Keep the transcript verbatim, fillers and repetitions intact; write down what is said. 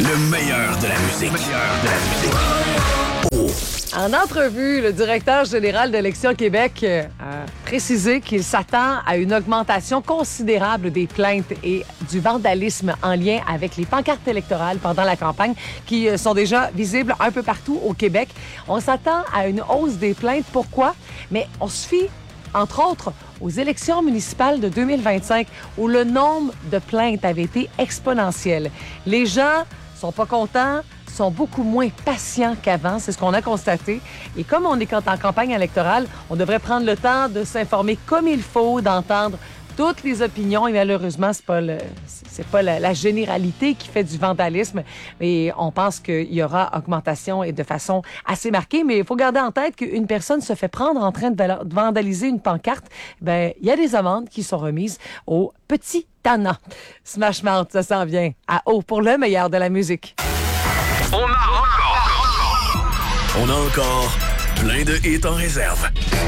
Le meilleur de la musique. Le meilleur de la musique. Oh. En entrevue, le directeur général d'Élections Québec a précisé qu'il s'attend à une augmentation considérable des plaintes et du vandalisme en lien avec les pancartes électorales pendant la campagne qui sont déjà visibles un peu partout au Québec. On s'attend à une hausse des plaintes. Pourquoi? Mais on se fie, entre autres, aux élections municipales de deux mille vingt-cinq où le nombre de plaintes avait été exponentiel. Les gens sont pas contents, sont beaucoup moins patients qu'avant, c'est ce qu'on a constaté. Et comme on est en campagne électorale, on devrait prendre le temps de s'informer comme il faut, d'entendre toutes les opinions. Et malheureusement, c'est pas le, c'est pas la, la généralité qui fait du vandalisme. Mais on pense qu'il y aura augmentation et de façon assez marquée. Mais il faut garder en tête qu'une personne se fait prendre en train de vandaliser une pancarte. Ben, il y a des amendes qui sont remises aux petits tannants. Smash Mouth, ça s'en vient à haut pour le meilleur de la musique. On a encore, on a encore plein de hits en réserve.